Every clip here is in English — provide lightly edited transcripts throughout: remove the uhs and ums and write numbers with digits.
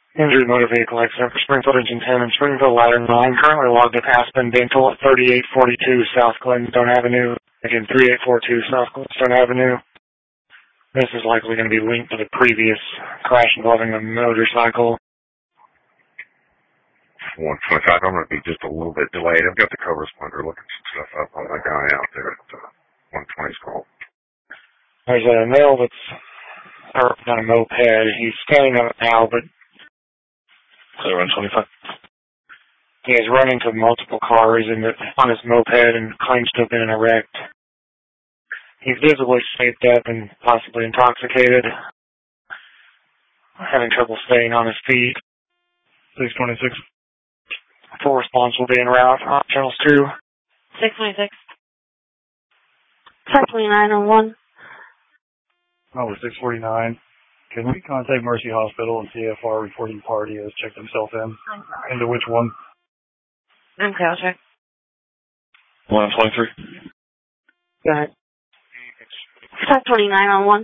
Injured motor vehicle accident for Springfield Engine 10 and Springfield Ladder 9. Currently logged at Aspen Dental at 3842 South Glenstone Avenue. Again, 3842 South Glenstone Avenue. This is likely going to be linked to the previous crash involving a motorcycle. 125, I'm going to be just a little bit delayed. I've got the co-responder looking some stuff up on the guy out there at 120's call. There's a male that's on a moped. He's standing on it now, but Clear 125. he has run into multiple cars on his moped and claims to have been in a wreck. He's visibly shaped up and possibly intoxicated, having trouble staying on his feet. 626. Full response will be en route on channels 2. 626. 529 on 1. Oh, 649. Can we contact Mercy Hospital and CFR reporting party has checked himself in? Into which one? Okay, I'll check. 123. Go ahead. 529 on 1.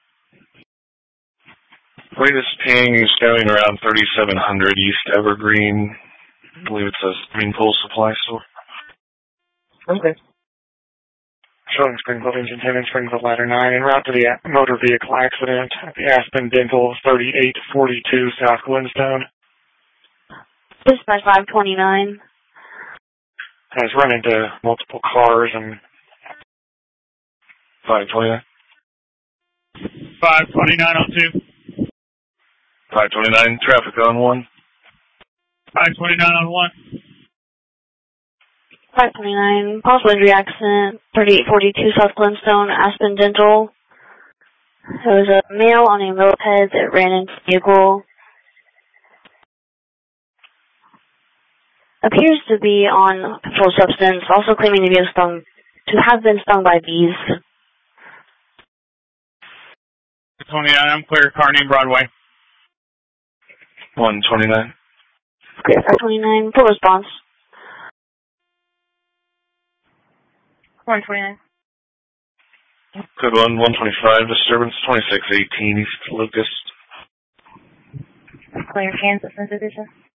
Latest ping is going around 3700 East Evergreen. I believe it says Green Pool Supply Store. Okay. Showing Springfield Engine 10 and Springfield Ladder 9 en route to the motor vehicle accident at the Aspen Dental 3842 South Glenstone. Dispatch 529. Has run into multiple cars and 529. 529 on 2. 529. Traffic on 1. 529 on 1. 529. Possible injury accident. 3842 South Glenstone, Aspen Dental. There was a male on a moped that ran into the vehicle. Appears to be on controlled substance, also claiming to have been stung by bees. 29, I'm clear. Car name Broadway. 129. Clear 529. Full response. 129. Code 125. Disturbance 2618 East Lucas. Clear Kansas Institution.